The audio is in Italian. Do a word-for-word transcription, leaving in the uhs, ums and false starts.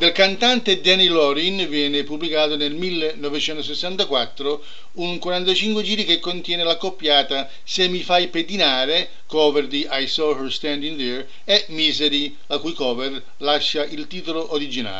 del cantante Danny Lorin viene pubblicato nel millenovecentosessantaquattro un quarantacinque giri che contiene l'accoppiata Se mi fai pedinare, cover di I Saw Her Standing There, e Misery, la cui cover lascia il titolo originale.